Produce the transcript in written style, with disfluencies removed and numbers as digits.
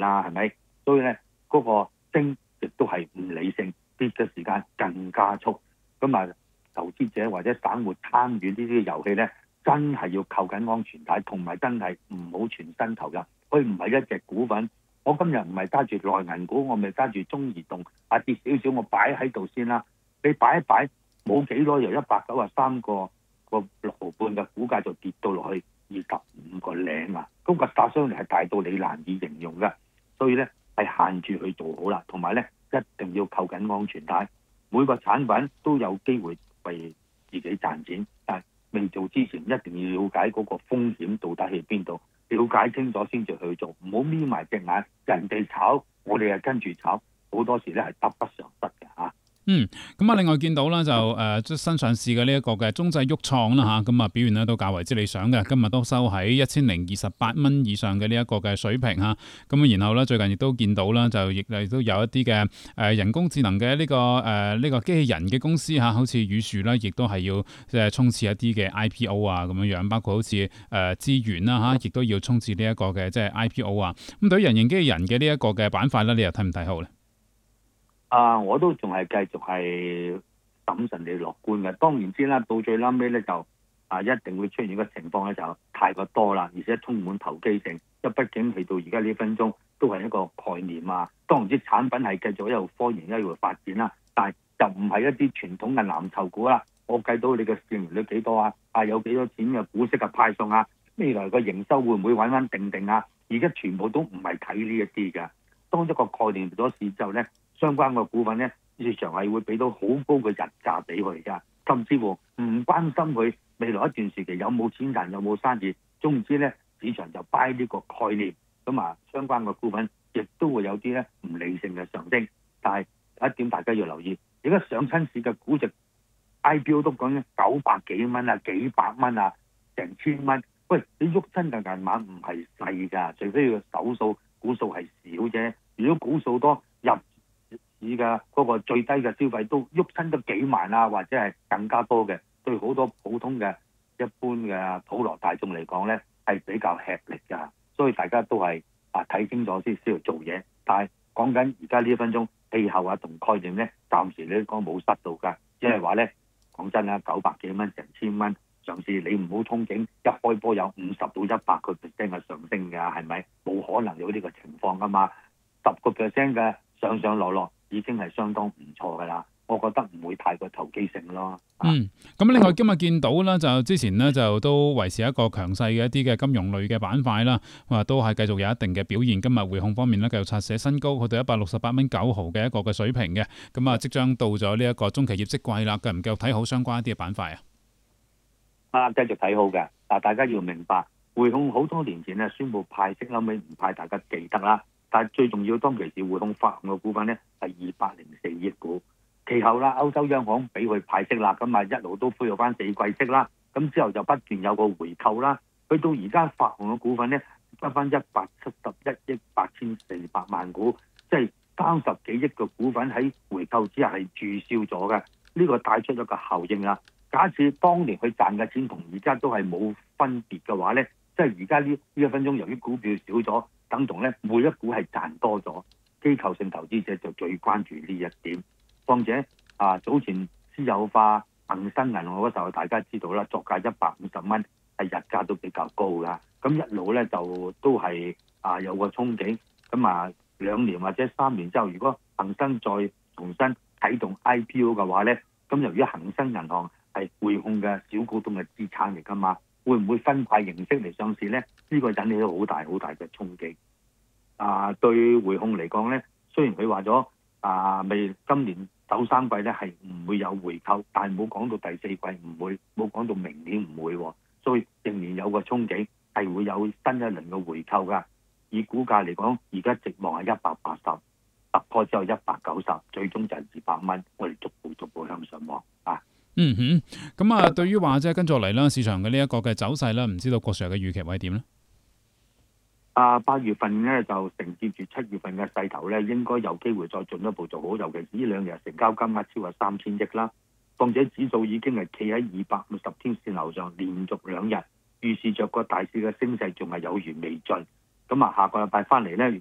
啦，係咪？所以咧嗰個升亦都係唔理性，跌嘅時間更加速。咁啊，投資者或者散戶參與呢啲遊戲咧，真係要扣緊安全帶，同埋真係唔好全身投入。佢唔係一隻股份，我今日唔係揸住內銀股，我咪揸住中移動，跌少少我擺喺度先啦。你擺一擺冇幾耐，由193.6毫半嘅股價就跌到落去25個零啊！咁個殺傷力係大到你難以形容嘅，所以咧係限住去做好啦，同埋咧一定要扣緊安全帶。每個產品都有機會為自己賺錢，但係未做之前一定要了解嗰個風險到底喺邊度，了解清楚先至去做，唔好眯埋隻眼，人哋炒我哋係跟住炒，好多時咧係得不償失嘅嚇。 咁啊，另外見到啦就新上市嘅呢一個嘅中製旭創啦嚇，咁啊表現咧都較為之理想嘅，今日都收喺1028蚊以上嘅呢一個嘅水平嚇。咁然後咧最近亦都見到啦，就亦都有一啲嘅人工智能嘅呢個機器人嘅公司嚇，好似宇樹啦，亦都係要衝刺一啲嘅 IPO 啊咁樣樣，包括好似資源啦嚇，亦都要衝刺呢一個嘅即係 IPO 啊。咁對於人形機器人嘅呢一個嘅板塊咧，你又睇唔睇好咧？ 我都仲係繼續係審慎地樂觀嘅。當然知啦，到最撚尾咧就一定會出現嘅情況咧就太過多啦，而且充滿投機性。因為畢竟去到而家呢分鐘都係一個概念啊。當然啲產品係繼續一路科研一路發展啦，但係就唔係一啲傳統嘅藍籌股啦。我計到你嘅市盈率幾多啊？有幾多錢嘅股息嘅派送啊？未來個營收會唔會穩穩定定啊？而家全部都唔係睇呢一啲㗎。當一個概念咗市之後咧，相關嘅股份咧，市場係會俾到好高嘅日價俾佢㗎，甚至乎唔關心佢未來一段時期有冇錢賺有冇生意，總之咧市場就 buy 呢個概念，咁相關嘅股份亦都會有啲咧唔理性嘅上升。但係有一點大家要留意，而家上親市嘅估值 IPO 都講緊900幾蚊啊，幾百蚊啊，成千蚊。喂，你喐親嘅銀碼唔係細㗎，除非佢手數股數係少啫。如果股數多，入市嘅嗰個最低嘅消費都喐親得幾萬啊，或者係更加多嘅，對好多普通嘅一般嘅普羅大眾嚟講咧，係比較吃力㗎。所以大家都係睇清楚先去做嘢。但係講緊而家呢一分鐘氣候同概念咧，暫時你都講冇失到㗎，即係話咧講真啦，900幾蚊成千蚊上市，你唔好憧憬一開波有50到100%嘅上升㗎，係咪？冇可能有呢個情況㗎嘛。10% 嘅上上落落已經係相當唔錯㗎啦，我覺得唔會太過投機性咯。 咁另外今日見到啦，就之前呢，就都維持一個強勢嘅一啲嘅金融類嘅板塊啦，都係繼續有一定嘅表現。今日匯控方面呢，繼續刷寫新高，去到168.9蚊嘅一個嘅水平嘅。咁即將到咗呢一個中期業績季啦，繼唔繼續睇好相關一啲嘅板塊啊？ 繼續睇好嘅。大家要明白，匯控好多年前呢宣布派息，後尾唔派，大家記得啦。但係最重要，當其時匯控發行嘅股份咧係204億股，其後啦歐洲央行俾佢派息啦，咁一路都恢復翻4季息啦，咁之後就不斷有個回購啦，去到而家發行嘅股份咧得翻171億8400萬股，即係30幾億嘅股份喺回購之下係註銷咗嘅，呢個帶出咗個效應啦。假設當年佢賺嘅錢同而家都係冇分別嘅話咧，即係而家呢一分鐘由於股票少咗，等同咧每一股係賺多咗，機構性投資者就最關注呢一點。況且早前私有化恒生銀行嗰時候，大家知道啦，作價150蚊，係日價都比較高㗎。咁一路咧就都係有個憧憬。咁2年或者3年之後，如果恒生再重新啟動 IPO 嘅話咧，咁由於恒生銀行係匯控嘅小股東嘅資產嚟㗎嘛，會唔會分派形式嚟上市咧？呢個引起咗好大嘅衝擊。對匯控嚟講咧，雖然佢話咗未今年首3季咧係唔會有回購，但係冇講到第4季唔會，冇講到明年唔會，所以仍然有個憧憬係會有新一輪嘅回購㗎。以股價嚟講，而家值望係180，突破之後190，最終就係200蚊，我哋逐步向上望咁對於話即係跟住落嚟啦，市場嘅呢一個嘅走勢啦，唔知道郭 Sir 嘅預期會係點咧 ？8月份咧就承接住7月份嘅勢頭咧，應該有機會再進一步做好，尤其是呢2日成交金額超過3000億啦。況且指數已經係企喺250天線樓上，連續2日預示着個大市嘅升勢仲係有餘未盡。咁下個禮拜翻嚟咧，